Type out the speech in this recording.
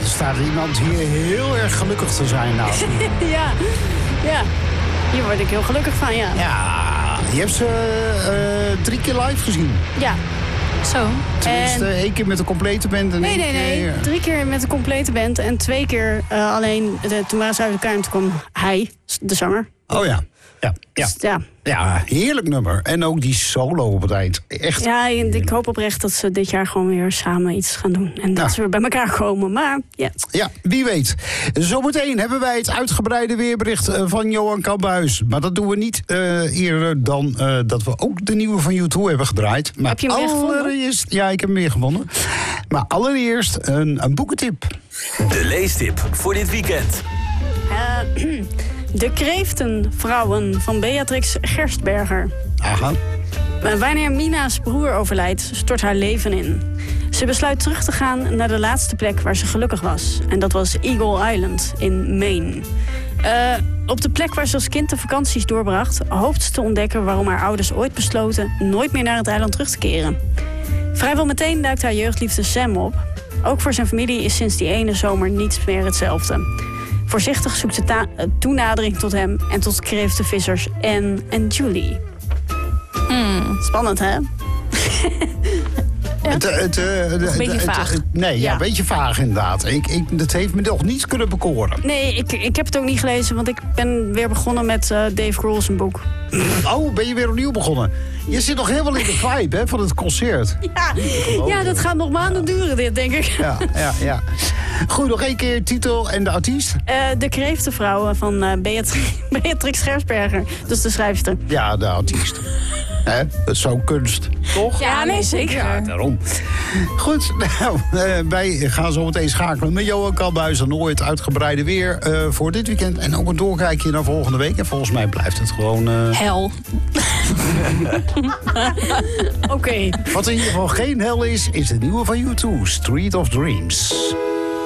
er staat iemand hier heel erg gelukkig te zijn. Nou. Ja. Hier word ik heel gelukkig van, ja. Ja, je hebt ze 3 keer live gezien. Ja. Zo. Tenminste, 1 keer met de complete band en Nee. 3 keer met de complete band en 2 keer alleen. Toen waren ze uit elkaar en toen kwam hij, de zanger. Oh ja. Dus, ja. Ja, heerlijk nummer. En ook die solo op het eind. Echt. Ja, ik hoop oprecht dat ze dit jaar gewoon weer samen iets gaan doen. En dat ze weer bij elkaar komen. Maar ja. Ja, wie weet. Zometeen hebben wij het uitgebreide weerbericht van Johan Kambuis. Maar dat doen we niet eerder dan dat we ook de nieuwe van U2 hebben gedraaid. Maar heb je hem weer gevonden? Ja, ik heb hem weer gevonden. Maar allereerst een boekentip. De leestip voor dit weekend. De Kreeftenvrouwen van Beatrix Gerstberger. Aha. Wanneer Mina's broer overlijdt, stort haar leven in. Ze besluit terug te gaan naar de laatste plek waar ze gelukkig was. En dat was Eagle Island in Maine. Op de plek waar ze als kind de vakanties doorbracht, hoopt ze te ontdekken waarom haar ouders ooit besloten nooit meer naar het eiland terug te keren. Vrijwel meteen duikt haar jeugdliefde Sam op. Ook voor zijn familie is sinds die ene zomer niets meer hetzelfde. Voorzichtig zoekt ze toenadering tot hem en tot kreeftenvissers Anne en Julie. Spannend, hè? Ja. Een beetje vaag. Een beetje vaag inderdaad. Dat heeft me nog niet kunnen bekoren. Nee, ik heb het ook niet gelezen, want ik ben weer begonnen met Dave Grohl zijn boek. Oh, ben je weer opnieuw begonnen? Je zit nog helemaal in de vibe hè, van het concert. Ja, dat gaat nog maanden duren, dit, denk ik. Ja. Goed, nog 1 keer titel en de artiest. De Kreeftenvrouwen van Beatrix Gerstberger. Dus de schrijfster. Ja, de artiest. Het is zo'n kunst, toch? Ja, nee, zeker. Ja, daarom. Goed, nou, wij gaan zo meteen schakelen met Johan Kambuis. Dan hoor je het uitgebreide weer voor dit weekend. En ook een doorkijkje naar volgende week. En volgens mij blijft het gewoon... Hel. Oké. Wat in ieder geval geen hel is de nieuwe van U2, Street of Dreams.